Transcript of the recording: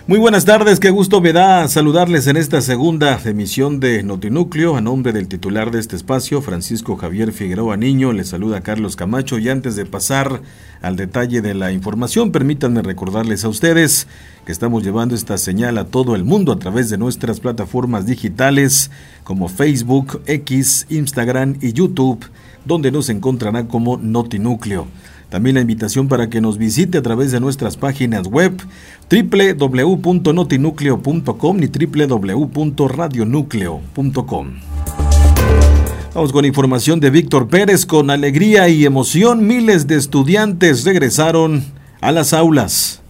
Muy buenas tardes, qué gusto me da saludarles en esta segunda emisión de Notinúcleo. A nombre del titular de este espacio, Francisco Javier Figueroa Niño, les saluda Carlos Camacho. Y antes de pasar al detalle de la información, permítanme recordarles a ustedes que estamos llevando esta señal a todo el mundo a través de nuestras plataformas digitales como Facebook, X, Instagram y YouTube, donde nos encontrará como Notinúcleo. También la invitación para que nos visite a través de nuestras páginas web www.notinucleo.com y www.radionucleo.com. Vamos con información de Víctor Pérez. Con alegría y emoción, miles de estudiantes regresaron a las aulas.